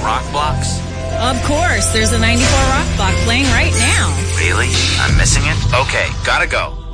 rock blocks? Of course, there's a 94 rock block playing right now. Really? I'm missing it? Okay, gotta go.